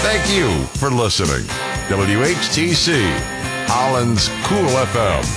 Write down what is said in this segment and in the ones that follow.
Thank you for listening. WHTC, Holland's Cool FM.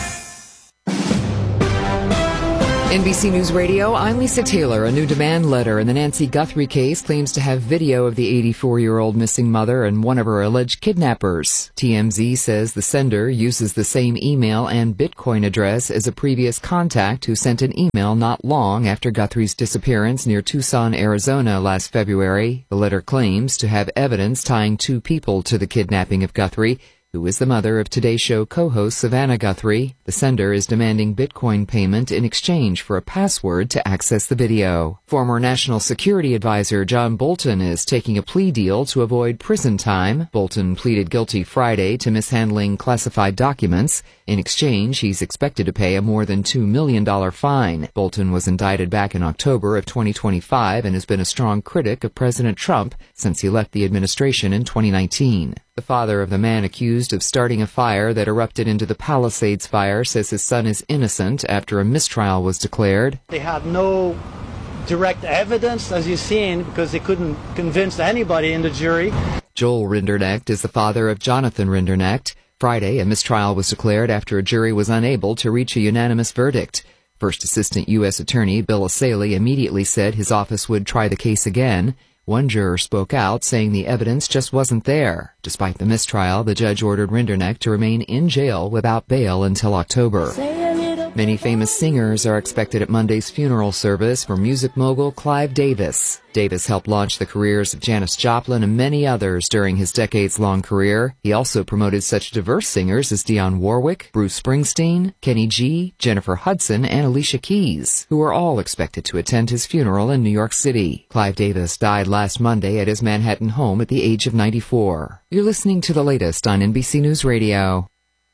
NBC News Radio, I'm Lisa Taylor. A new demand letter in the Nancy Guthrie case claims to have video of the 84-year-old missing mother and one of her alleged kidnappers. TMZ says the sender uses the same email and Bitcoin address as a previous contact who sent an email not long after Guthrie's disappearance near Tucson, Arizona last February. The letter claims to have evidence tying two people to the kidnapping of Guthrie, who is the mother of Today Show co-host Savannah Guthrie. The sender is demanding Bitcoin payment in exchange for a password to access the video. Former National Security Advisor John Bolton is taking a plea deal to avoid prison time. Bolton pleaded guilty Friday to mishandling classified documents. In exchange, he's expected to pay a more than $2 million fine. Bolton was indicted back in October of 2025 and has been a strong critic of President Trump since he left the administration in 2019. The father of the man accused of starting a fire that erupted into the Palisades fire says his son is innocent after a mistrial was declared. They had no direct evidence, as you've seen, because they couldn't convince anybody in the jury. Joel Rinderknecht is the father of Jonathan Rinderknecht. Friday, a mistrial was declared after a jury was unable to reach a unanimous verdict. First Assistant U.S. Attorney Bill Asaley immediately said his office would try the case again. One juror spoke out, saying the evidence just wasn't there. Despite the mistrial, the judge ordered Rinderknecht to remain in jail without bail until October. Many famous singers are expected at Monday's funeral service for music mogul Clive Davis. Davis helped launch the careers of Janis Joplin and many others during his decades-long career. He also promoted such diverse singers as Dionne Warwick, Bruce Springsteen, Kenny G, Jennifer Hudson, and Alicia Keys, who are all expected to attend his funeral in New York City. Clive Davis died last Monday at his Manhattan home at the age of 94. You're listening to the latest on NBC News Radio.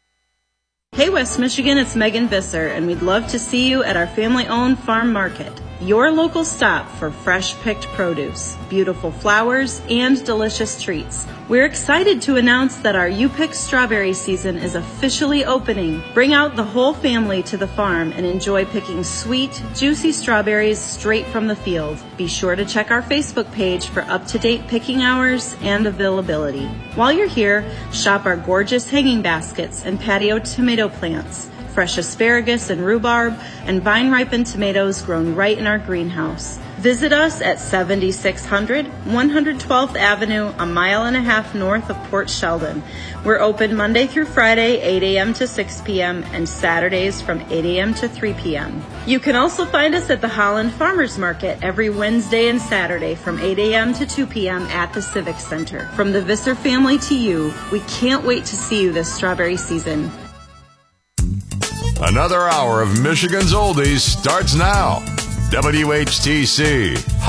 Hey West Michigan, it's Megan Visser, and we'd love to see you at our family-owned farm market. Your local stop for fresh-picked produce, beautiful flowers, and delicious treats. We're excited to announce that our You Pick strawberry season is officially opening. Bring out the whole family to the farm and enjoy picking sweet, juicy strawberries straight from the field. Be sure to check our Facebook page for up-to-date picking hours and availability. While you're here, shop our gorgeous hanging baskets and patio tomato plants. Fresh asparagus and rhubarb, and vine-ripened tomatoes grown right in our greenhouse. Visit us at 7600 112th Avenue, a mile and a half north of Port Sheldon. We're open Monday through Friday, 8 a.m. to 6 p.m., and Saturdays from 8 a.m. to 3 p.m. You can also find us at the Holland Farmers Market every Wednesday and Saturday from 8 a.m. to 2 p.m. at the Civic Center. From the Visser family to you, we can't wait to see you this strawberry season. Another hour of Michigan's Oldies starts now. WHTC,